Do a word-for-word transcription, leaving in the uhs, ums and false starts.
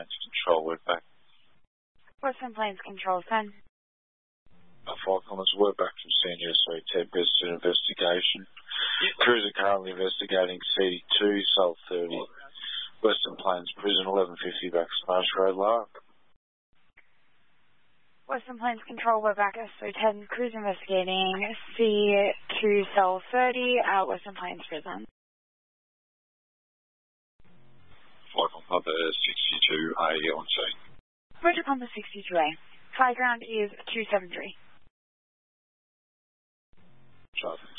Plains Control, we're back. Western Plains Control, ten. Uh, five Kilometres, we're back from Senior S three Tempest investigation. Crews are currently investigating C D two, Soul thirty, Western Plains Prison, eleven fifty back Smash Road, Lark. Western Plains Control, we're back S three ten, crews investigating C two, Cell thirty at Western Plains Prison. Five on Papa sixty-two A on scene. Roger, Pumper sixty-two A. High ground is two seven three. Charlie.